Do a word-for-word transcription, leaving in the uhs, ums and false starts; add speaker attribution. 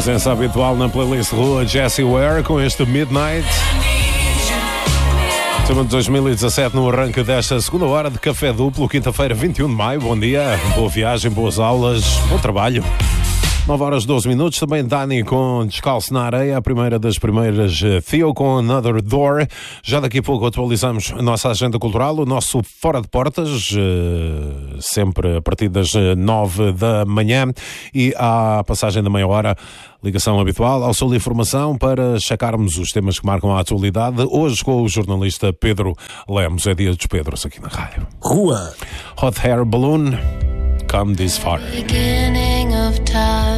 Speaker 1: Presença habitual na playlist Rua, Jessie Ware com este Midnight. Tema de dois mil e dezassete no arranque desta segunda hora de Café Duplo, quinta-feira, vinte e um de maio. Bom dia, boa viagem, boas aulas, bom trabalho. nove horas e doze minutos, também Dani com Descalço na Areia, a primeira das primeiras, Theo com Another Door. Já daqui a pouco atualizamos a nossa agenda cultural, o nosso Fora de Portas, sempre a partir das nove da manhã, e à passagem da meia hora, ligação habitual ao Sul Informação para checarmos os temas que marcam a atualidade. Hoje com o jornalista Pedro Lemos, é dia dos Pedros aqui na rádio.
Speaker 2: Rua.
Speaker 1: Hot Air Balloon, Come This Far.
Speaker 3: Beginning of time.